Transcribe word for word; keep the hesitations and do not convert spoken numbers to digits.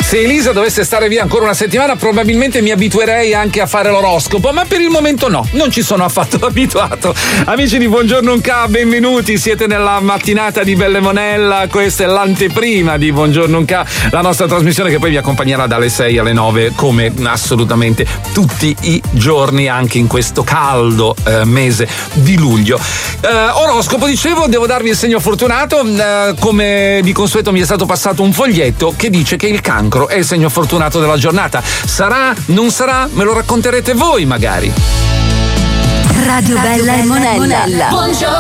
Se Elisa dovesse stare via ancora una settimana, probabilmente mi abituerei anche a fare l'oroscopo, ma per il momento no, non ci sono affatto abituato. Amici di Buongiorno Unca, benvenuti, siete nella mattinata di Belle Monella, questa è l'anteprima di Buongiorno Unca, la nostra trasmissione che poi vi accompagnerà dalle sei alle nove come assolutamente tutti i giorni, anche in questo caldo eh, mese di luglio. Eh, oroscopo, dicevo, devo darvi il segno fortunato, eh, come di consueto mi è stato passato un foglietto che dice che il cancro è il segno fortunato della giornata. Sarà? Non sarà? Me lo racconterete voi magari. Radio Bella e Monella. Buongiorno.